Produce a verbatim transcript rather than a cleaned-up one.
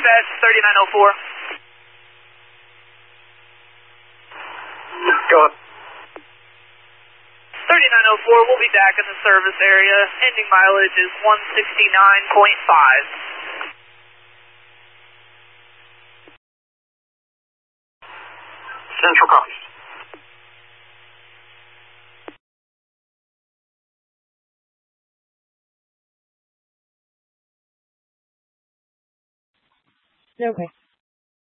dispatch, thirty-nine oh four. Go up. thirty-nine oh four, we'll be back in the service area. Ending mileage is one sixty-nine point five. Central copies. Okay.